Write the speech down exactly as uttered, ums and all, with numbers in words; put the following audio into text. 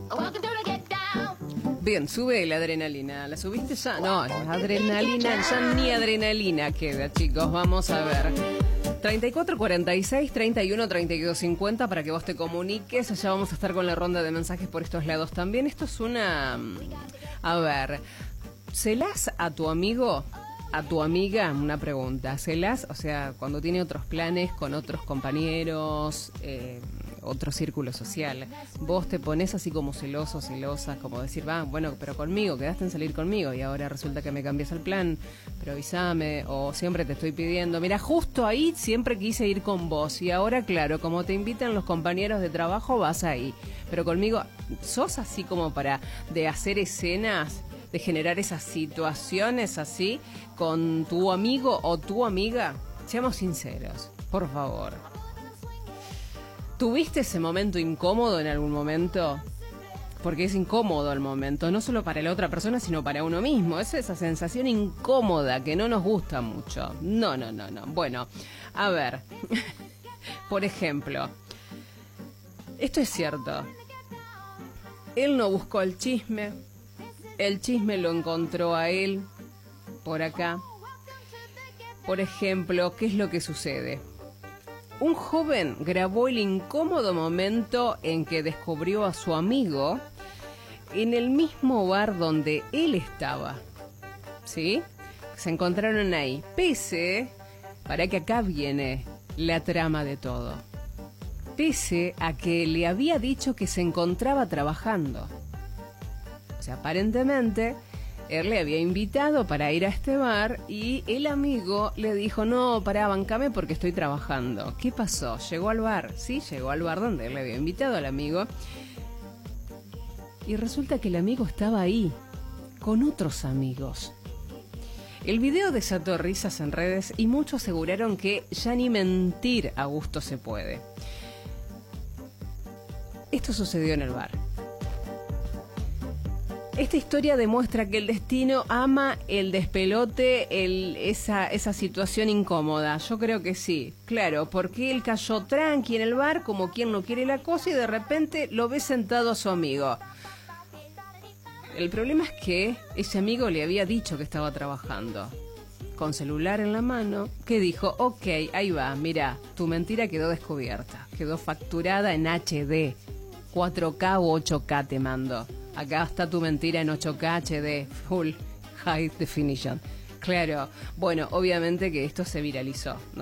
Bien, sube la adrenalina. ¿La subiste ya? No, la adrenalina, ya ni adrenalina queda, chicos. Vamos a ver. treinta y cuatro cuarenta y seis, treinta y uno, treinta y dos cincuenta para que vos te comuniques. Allá vamos a estar con la ronda de mensajes por estos lados también. Esto es una... A ver, ¿celás a tu amigo, a tu amiga? Una pregunta. ¿Celás? O sea, cuando tiene otros planes con otros compañeros, eh, otro círculo social, vos te pones así como celoso, celosa, como decir, va, bueno, pero conmigo, quedaste en salir conmigo y ahora resulta que me cambias el plan, pero avísame, o siempre te estoy pidiendo, mira, justo ahí siempre quise ir con vos y ahora, claro, como te invitan los compañeros de trabajo, vas ahí, pero conmigo, ¿sos así como para de hacer escenas, de generar esas situaciones así con tu amigo o tu amiga? Seamos sinceros, por favor. ¿Tuviste ese momento incómodo en algún momento? Porque es incómodo el momento, no solo para la otra persona, sino para uno mismo. Es esa sensación incómoda que no nos gusta mucho. No, no, no, no. Bueno, a ver. Por ejemplo, esto es cierto. Él no buscó el chisme. El chisme lo encontró a él por acá. Por ejemplo, ¿qué es lo que sucede? Un joven grabó el incómodo momento en que descubrió a su amigo en el mismo bar donde él estaba. ¿Sí? Se encontraron ahí. Pese, para que acá viene la trama de todo. Pese a que le había dicho que se encontraba trabajando. O sea, aparentemente él le había invitado para ir a este bar y el amigo le dijo, no, pará, bancame porque estoy trabajando. ¿Qué pasó? Llegó al bar, sí, llegó al bar donde él le había invitado al amigo y resulta que el amigo estaba ahí, con otros amigos. El video desató risas en redes y muchos aseguraron que ya ni mentir a gusto se puede. Esto sucedió en el bar. Esta historia demuestra que el destino ama el despelote, el, esa, esa situación incómoda. Yo creo que sí, claro, porque él cayó tranqui en el bar como quien no quiere la cosa y de repente lo ve sentado a su amigo. El problema es que ese amigo le había dicho que estaba trabajando. Con celular en la mano, que dijo, ok, ahí va, mira, tu mentira quedó descubierta. Quedó facturada en H D, cuatro K u ocho K te mando. Acá está tu mentira en ocho K H D, full high definition. Claro, bueno, obviamente que esto se viralizó.